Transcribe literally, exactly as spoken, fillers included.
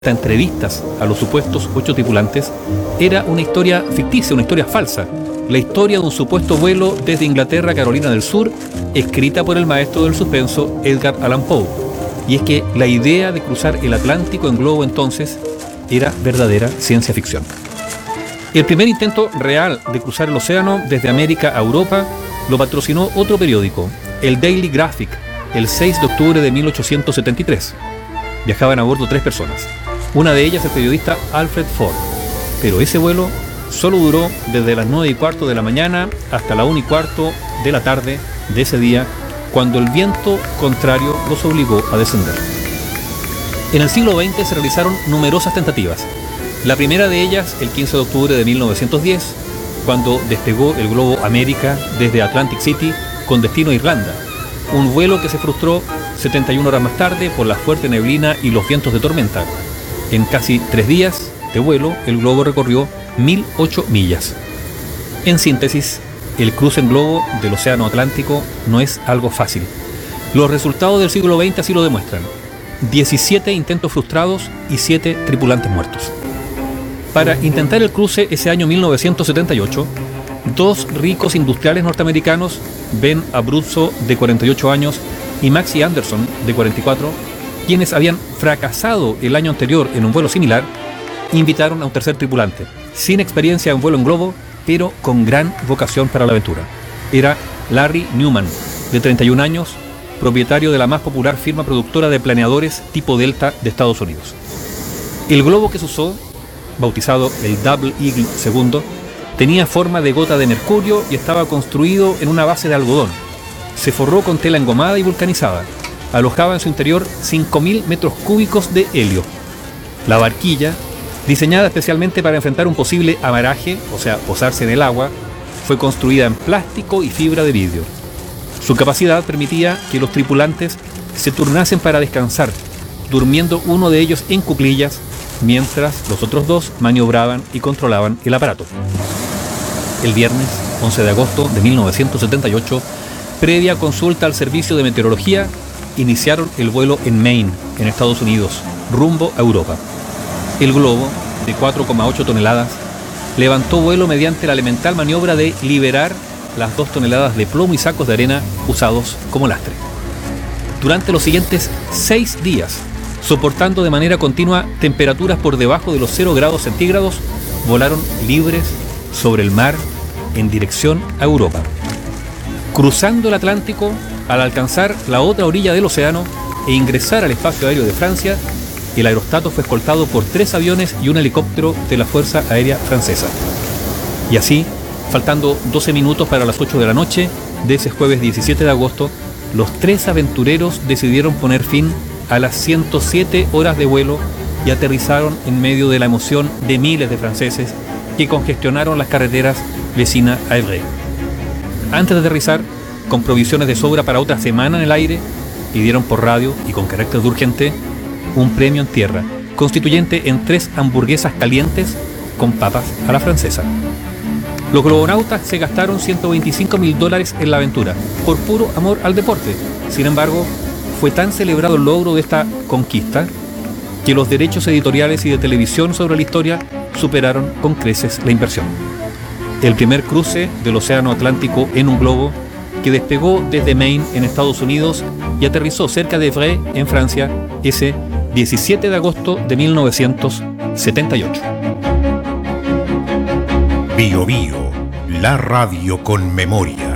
entrevistas a los supuestos ocho tripulantes era una historia ficticia, una historia falsa. La historia de un supuesto vuelo desde Inglaterra a Carolina del Sur, escrita por el maestro del suspenso Edgar Allan Poe. Y es que la idea de cruzar el Atlántico en globo entonces era verdadera ciencia ficción. El primer intento real de cruzar el océano desde América a Europa lo patrocinó otro periódico, el Daily Graphic, el seis de octubre de mil ochocientos setenta y tres. Viajaban a bordo tres personas. Una de ellas el periodista Alfred Ford. Pero ese vuelo solo duró desde las nueve y cuarto de la mañana hasta la una y cuarto de la tarde de ese día, cuando el viento contrario los obligó a descender. En el siglo veinte se realizaron numerosas tentativas. La primera de ellas el quince de octubre de mil novecientos diez, cuando despegó el globo América desde Atlantic City con destino a Irlanda. Un vuelo que se frustró setenta y una horas más tarde por la fuerte neblina y los vientos de tormenta. En casi tres días de vuelo, el globo recorrió mil ocho millas. En síntesis, el cruce en globo del Océano Atlántico no es algo fácil. Los resultados del siglo veinte así lo demuestran. diecisiete intentos frustrados y siete tripulantes muertos. Para intentar el cruce ese año mil novecientos setenta y ocho, dos ricos industriales norteamericanos, Ben Abruzzo, de cuarenta y ocho años, y Maxie Anderson, de cuarenta y cuatro, quienes habían fracasado el año anterior en un vuelo similar, invitaron a un tercer tripulante, sin experiencia en vuelo en globo, pero con gran vocación para la aventura. Era Larry Newman, de treinta y un años, propietario de la más popular firma productora de planeadores tipo Delta de Estados Unidos. El globo que se usó, bautizado el Double Eagle segundo, tenía forma de gota de mercurio y estaba construido en una base de algodón. Se forró con tela engomada y vulcanizada. Alojaba en su interior cinco mil metros cúbicos de helio. La barquilla, diseñada especialmente para enfrentar un posible amaraje, o sea, posarse en el agua, fue construida en plástico y fibra de vidrio. Su capacidad permitía que los tripulantes se turnasen para descansar, durmiendo uno de ellos en cuclillas, mientras los otros dos maniobraban y controlaban el aparato. El viernes once de agosto de mil novecientos setenta y ocho, previa consulta al servicio de meteorología, iniciaron el vuelo en Maine, en Estados Unidos, rumbo a Europa. El globo, de cuatro coma ocho toneladas, levantó vuelo mediante la elemental maniobra de liberar las dos toneladas de plomo y sacos de arena usados como lastre. Durante los siguientes seis días, soportando de manera continua temperaturas por debajo de los cero grados centígrados, volaron libres sobre el mar en dirección a Europa. Cruzando el Atlántico, al alcanzar la otra orilla del océano e ingresar al espacio aéreo de Francia, el aerostato fue escoltado por tres aviones y un helicóptero de la Fuerza Aérea Francesa. Y así, faltando doce minutos para las ocho de la noche de ese jueves diecisiete de agosto, los tres aventureros decidieron poner fin a las ciento siete horas de vuelo y aterrizaron en medio de la emoción de miles de franceses que congestionaron las carreteras vecinas a Évreux. Antes de aterrizar, con provisiones de sobra para otra semana en el aire, pidieron por radio y con carácter de urgente un premio en tierra, constituyente en tres hamburguesas calientes con papas a la francesa. Los globonautas se gastaron ciento veinticinco mil dólares en la aventura, por puro amor al deporte. Sin embargo, fue tan celebrado el logro de esta conquista que los derechos editoriales y de televisión sobre la historia superaron con creces la inversión. El primer cruce del Océano Atlántico en un globo que despegó desde Maine en Estados Unidos y aterrizó cerca de Évreux en Francia ese diecisiete de agosto de mil novecientos setenta y ocho. Bio Bio, la radio con memoria.